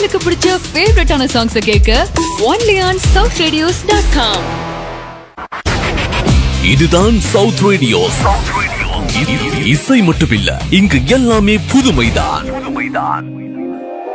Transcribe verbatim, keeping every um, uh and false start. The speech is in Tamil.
உங்களுக்கு பிடிச்ச ஃபேவரட்டான சாங்ஸ் கேட்க only on south radios dot com. இதுதான் சவுத் ரேடியோ. இசை மட்டுமில்ல, இங்கு எல்லாமே புதுமைதான்.